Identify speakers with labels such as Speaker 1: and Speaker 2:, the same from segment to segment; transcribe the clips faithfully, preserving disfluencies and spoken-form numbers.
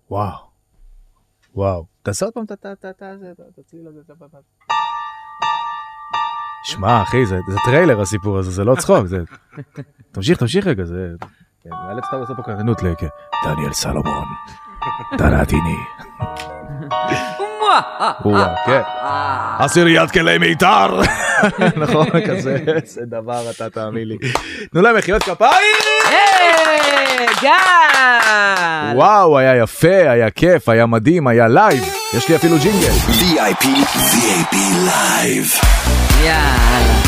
Speaker 1: וואו. וואו. תעשה עוד פעם, תציל לזה, שמע, אחי, זה טריילר הסיפור הזה, זה לא צחוק, זה... תמשיך, תמשיך רגע, זה... נאלץ אתה לעשות פה קרנות לכ... דניאל סלומון, תנעתיני. וואה, כן. עשיריית כלי מיתר. נכון, כזה, זה דבר, אתה תאמין לי. תנו להם מחיאות כפיים!
Speaker 2: גל!
Speaker 1: וואו, היה יפה, היה כיף, היה מדהים, היה לייב. יש לי אפילו ג'ינגל.
Speaker 3: וי איי פי, וי איי פי לייב.
Speaker 2: יאללה.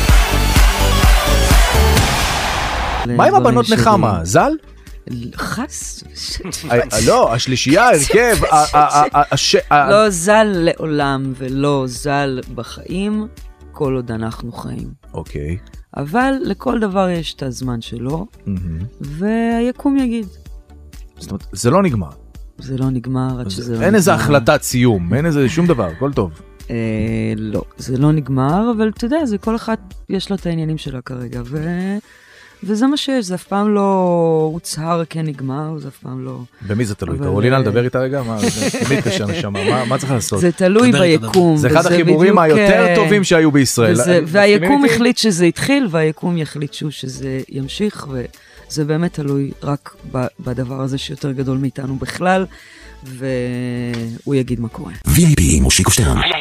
Speaker 1: מה עם הבנות נחמה? זל?
Speaker 2: חס?
Speaker 1: לא, השלישייה, הרכב.
Speaker 2: לא זל לעולם ולא זל בחיים, כל עוד אנחנו חיים.
Speaker 1: אוקיי.
Speaker 2: אבל לכל דבר יש את הזמן שלו, והיקום יגיד.
Speaker 1: זאת אומרת, זה לא נגמר.
Speaker 2: זה לא נגמר עד שזה לא נגמר.
Speaker 1: אין איזה החלטת סיום, אין איזה שום דבר, הכל טוב.
Speaker 2: לא, זה לא נגמר, אבל אתה יודע, זה כל אחד יש לו את העניינים שלה כרגע, וזה מה שיש, זה אף פעם לא הוצהר כן נגמר, זה אף פעם לא...
Speaker 1: במי זה תלוי? תראו לינה לדבר איתה רגע? מי קשה נשמה? מה צריך לעשות?
Speaker 2: זה תלוי ביקום.
Speaker 1: זה אחד החיבורים היותר טובים שהיו בישראל.
Speaker 2: והיקום החליט שזה התחיל, והיקום יחליט שוב שזה ימשיך, וזה באמת תלוי רק בדבר הזה שיותר גדול מאיתנו בכלל, והוא יגיד מה קורה.
Speaker 3: וי איי פי מושיקו שטרן.